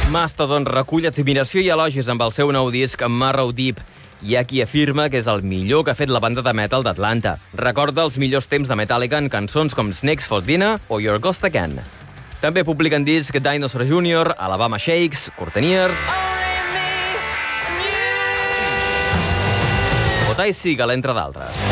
Mastodon recull admiració i elogis amb el seu nou disc Marrow Deep. Hi ha qui afirma que és el millor que ha fet la banda de metal d'Atlanta. Recorda els millors temps de Metallica en cançons com Snakes for Dinner o Your Ghost Again. També publiquen disc Dinosaur Jr., Alabama Shakes, Courteniers o Ty Segall, entre d'altres.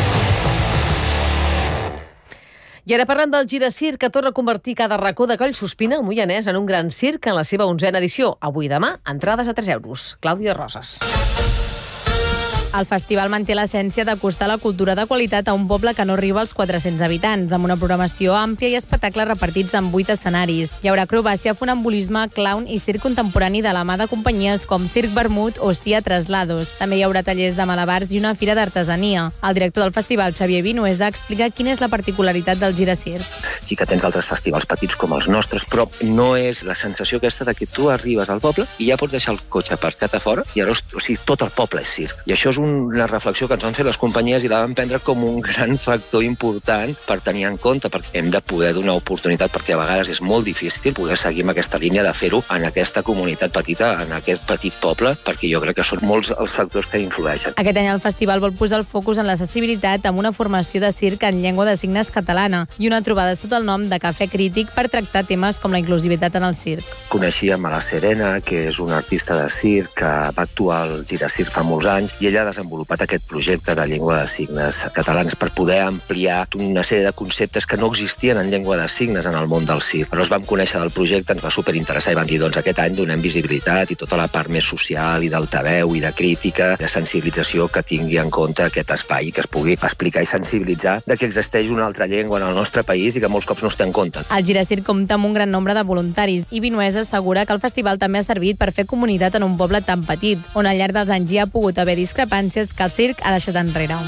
I ara parlem del Giracirc, que torna a convertir cada racó de Collsospina, al Moianès, en un gran circ en la seva 11a edició. Avui i demà, entrades a 3 euros. Clàudia Roses. El festival manté l'essència d'acostar la cultura de qualitat a un poble que no arriba als 400 habitants, amb una programació àmplia i espectacles repartits en 8 escenaris. Hi haurà acrobàcia, funambulisme, clown i circ contemporani de la mà de companyies com Circ Vermut o Cia Traslados. També hi haurà tallers de malabars i una fira d'artesania. El director del festival, Xavier Vinuesa, explica quina és la particularitat del Giracirc. Sí que tens altres festivals petits com els nostres, però no és la sensació aquesta de que tu arribes al poble i ja pots deixar el cotxe aparcat a fora i llavors, tot el poble és circ. I això és una reflexió que ens van fer les companyies i la van prendre com un gran factor important per tenir en compte, perquè hem de poder donar oportunitat, perquè a vegades és molt difícil poder seguir amb aquesta línia de fer-ho en aquesta comunitat petita, en aquest petit poble, perquè jo crec que són molts els factors que influeixen. Aquest any el festival vol posar el focus en l'accessibilitat amb una formació de circ en llengua de signes catalana i una trobada sota el nom de Cafè Crític per tractar temes com la inclusivitat en el circ. Coneixíem a la Serena, que és una artista de circ que va actuar al Giracirc fa molts anys i ella ha desenvolupat aquest projecte de llengua de signes catalans per poder ampliar una sèrie de conceptes que no existien en llengua de signes en el món del circ. Llavors vam conèixer del projecte, ens va superinteressar i vam dir, doncs aquest any donem visibilitat i tota la part més social i d'altaveu i de crítica, de sensibilització que tingui en compte aquest espai, que es pugui explicar i sensibilitzar de que existeix una altra llengua en el nostre país i que molts cops no es té en compte. El Giracirc compta amb un gran nombre de voluntaris i Vinuesa assegura que el festival també ha servit per fer comunitat en un poble tan petit, on al llarg dels anys hi ha pogut haver discrepàncies que el circ ha deixat enrere.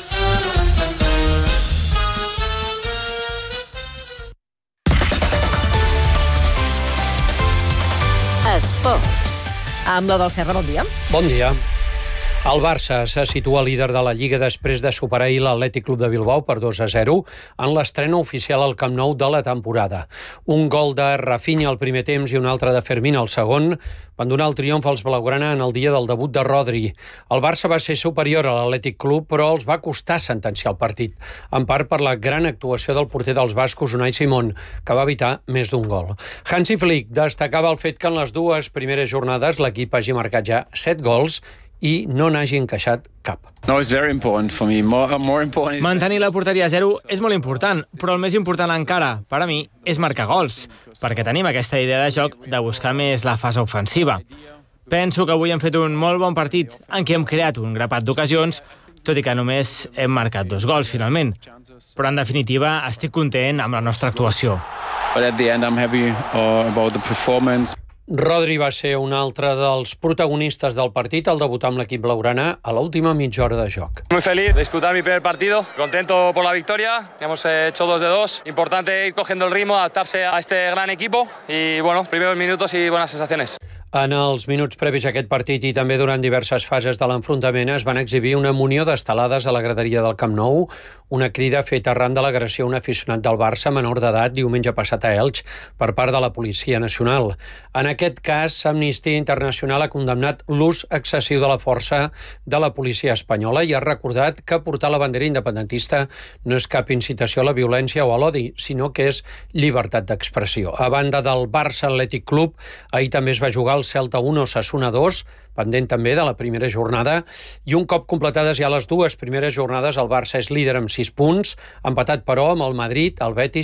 Esports. Amb la del Serra, bon dia. Bon dia. El Barça se situa líder de la Lliga després de superar ahir l'Atlètic Club de Bilbao per 2-0 en l'estrena oficial al Camp Nou de la temporada. Un gol de Rafinha al primer temps i un altre de Fermín al segon van donar el triomf als blaugrana en el dia del debut de Rodri. El Barça va ser superior a l'Atlètic Club, però els va costar sentenciar el partit, en part per la gran actuació del porter dels bascos, Unai Simón, que va evitar més d'un gol. Hansi Flick destacava el fet que en les dues primeres jornades l'equip hagi marcat ja 7 gols i no n'hagi encaixat cap. Mantenir la porteria a 0 és molt important, però el més important encara, per a mi, és marcar gols, perquè tenim aquesta idea de joc de buscar més la fase ofensiva. Penso que avui hem fet un molt bon partit, en què hem creat un grapat d'ocasions, tot i que només hem marcat 2 gols, finalment. Però, en definitiva, estic content amb la nostra actuació. Rodri va ser un altre dels protagonistes del partit al debutar amb l'equip blaugrana a l'última mitja hora de joc. Muy feliz de disputar mi primer partido, contento por la victoria, hemos hecho 2 de 2, importante ir cogiendo el ritmo, adaptarse a este gran equipo y bueno, primeros minutos y buenas sensaciones. En els minuts previs a aquest partit i també durant diverses fases de l'enfrontament es van exhibir una munió d'estelades a la graderia del Camp Nou, una crida feta arran de l'agressió a un aficionat del Barça menor d'edat diumenge passat a Elx per part de la Policia Nacional. En aquest cas, Amnistia Internacional ha condemnat l'ús excessiu de la força de la policia espanyola i ha recordat que portar la bandera independentista no és cap incitació a la violència o a l'odi, sinó que és llibertat d'expressió. A banda del Barça Atlètic Club, ahir també es va jugar el Celta 1 Osasuna 2, pendent també de la primera jornada, i un cop completades ja les dues primeres jornades, el Barça és líder amb 6 punts, empatat però amb el Madrid, el Betis